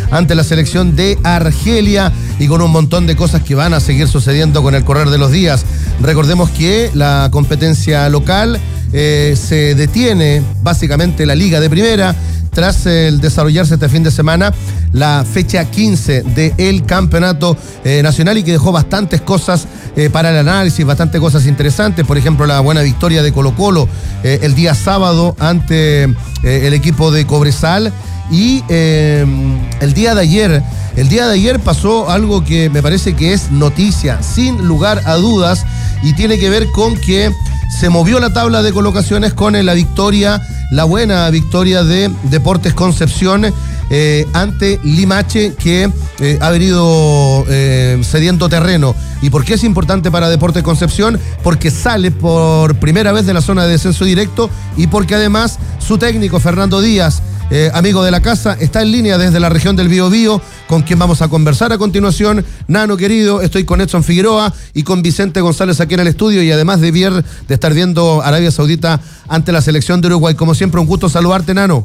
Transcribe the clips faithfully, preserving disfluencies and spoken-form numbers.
ante la selección de Argelia y con un montón de cosas que van a seguir sucediendo con el correr de los días. Recordemos que la competencia local eh, se detiene básicamente la Liga de Primera tras el desarrollarse este fin de semana la fecha quince del campeonato eh, nacional y que dejó bastantes cosas eh, para el análisis, bastantes cosas interesantes. Por ejemplo, la buena victoria de Colo-Colo eh, el día sábado ante eh, el equipo de Cobresal. Y eh, el día de ayer, el día de ayer pasó algo que me parece que es noticia, sin lugar a dudas, y tiene que ver con que se movió la tabla de colocaciones con la victoria, la buena victoria de Deportes Concepción eh, ante Limache, que eh, ha venido eh, cediendo terreno. ¿Y por qué es importante para Deportes Concepción? Porque sale por primera vez de la zona de descenso directo y porque además su técnico, Fernando Díaz, Eh, amigo de la casa, está en línea desde la región del Biobío, con quien vamos a conversar a continuación. Nano querido, estoy con Edson Figueroa y con Vicente González aquí en el estudio, y además de, vier, de estar viendo Arabia Saudita ante la selección de Uruguay. Como siempre, un gusto saludarte, Nano.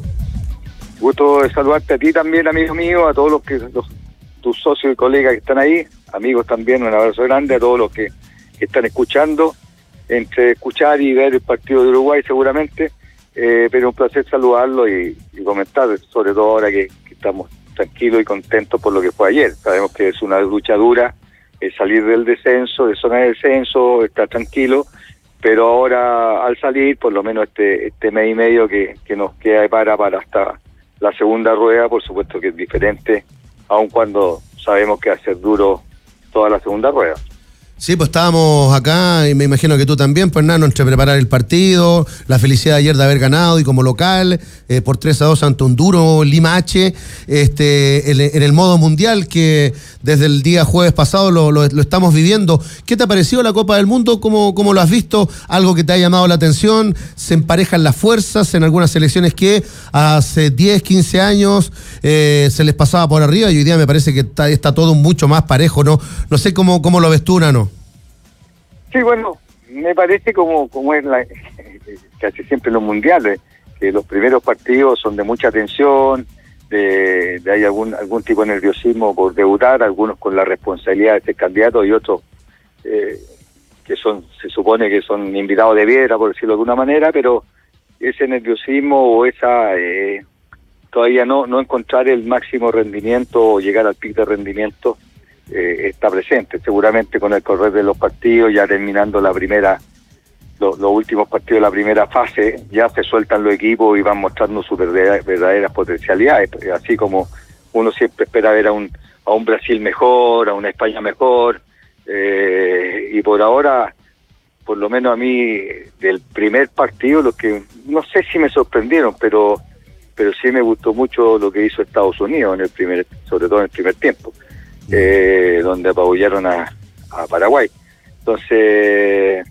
Gusto de saludarte a ti también, amigo mío, a todos los que los, tus socios y colegas que están ahí, amigos también, un abrazo grande a todos los que, que están escuchando, entre escuchar y ver el partido de Uruguay seguramente. Eh, pero un placer saludarlo y, y comentar, sobre todo ahora que, que estamos tranquilos y contentos por lo que fue ayer. Sabemos que es una lucha dura, es salir del descenso, de zona de descenso, estar tranquilo, pero ahora al salir, por lo menos este este mes y medio que, que nos queda para, para hasta la segunda rueda, por supuesto que es diferente, aun cuando sabemos que va a ser duro toda la segunda rueda. Sí, pues estábamos acá, y me imagino que tú también, pues Nano, entre preparar el partido, la felicidad de ayer de haber ganado y como local, eh, por tres a dos ante un duro Limache, este, en, en el modo mundial que desde el día jueves pasado lo, lo, lo estamos viviendo. ¿Qué te ha parecido la Copa del Mundo? ¿Cómo, cómo lo has visto? ¿Algo que te ha llamado la atención? ¿Se emparejan las fuerzas en algunas selecciones que hace diez, quince años eh, se les pasaba por arriba, y hoy día me parece que está, está todo mucho más parejo, ¿no? No sé cómo, cómo lo ves tú, Nano. Sí, bueno, me parece como como es la, casi siempre en los mundiales, que los primeros partidos son de mucha tensión, de, de hay algún algún tipo de nerviosismo por debutar, algunos con la responsabilidad de ser candidato y otros eh, que son, se supone que son invitados de piedra, por decirlo de alguna manera, pero ese nerviosismo o esa eh, todavía no no encontrar el máximo rendimiento o llegar al pico de rendimiento Eh, está presente. Seguramente con el correr de los partidos, ya terminando la primera, lo, los últimos partidos de la primera fase, ya se sueltan los equipos y van mostrando sus verdaderas, verdaderas potencialidades, así como uno siempre espera ver a un a un Brasil mejor, a una España mejor, eh, y por ahora, por lo menos a mí, del primer partido, lo que no sé si me sorprendieron, pero pero sí me gustó mucho lo que hizo Estados Unidos en el primer, sobre todo en el primer tiempo. Eh, donde apabullaron a, a Paraguay. Entonces,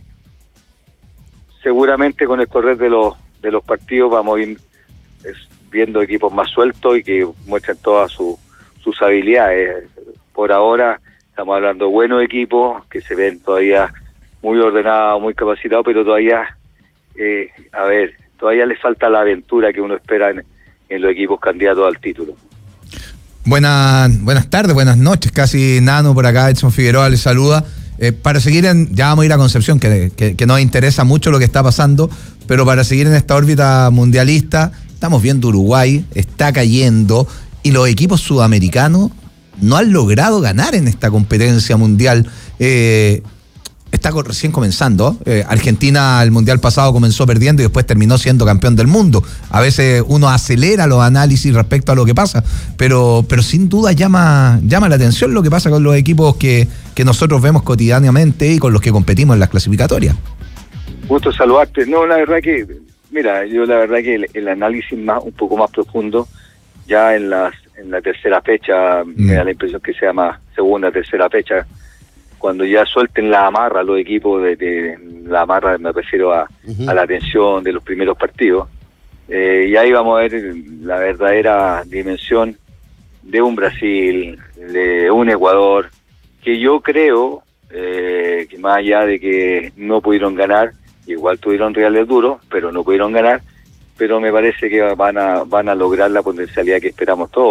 seguramente con el correr de los de los partidos vamos a ir es, viendo equipos más sueltos y que muestran todas su, sus habilidades. Por ahora estamos hablando de buenos equipos que se ven todavía muy ordenados, muy capacitados, pero todavía, eh, a ver, todavía les falta la aventura que uno espera en, en los equipos candidatos al título. Buenas, buenas tardes, buenas noches, casi Nano por acá, Edson Figueroa les saluda. Eh, para seguir en, ya vamos a ir a Concepción, que, que, que nos interesa mucho lo que está pasando, pero para seguir en esta órbita mundialista, estamos viendo Uruguay, está cayendo, y los equipos sudamericanos no han logrado ganar en esta competencia mundial. Eh, está recién comenzando. Eh, Argentina el mundial pasado comenzó perdiendo y después terminó siendo campeón del mundo. A veces uno acelera los análisis respecto a lo que pasa, pero pero sin duda llama llama la atención lo que pasa con los equipos que, que nosotros vemos cotidianamente y con los que competimos en las clasificatorias. Gusto saludarte. No, la verdad que, mira, yo la verdad que el, el análisis más un poco más profundo, ya en las en la tercera fecha, mm. me da la impresión que sea más segunda, tercera fecha, cuando ya suelten la amarra los equipos, de, de la amarra me refiero a, uh-huh. a la tensión de los primeros partidos, eh, y ahí vamos a ver la verdadera dimensión de un Brasil, de un Ecuador, que yo creo eh, que más allá de que no pudieron ganar, igual tuvieron rivales duros, pero no pudieron ganar, pero me parece que van a van a lograr la potencialidad que esperamos todos.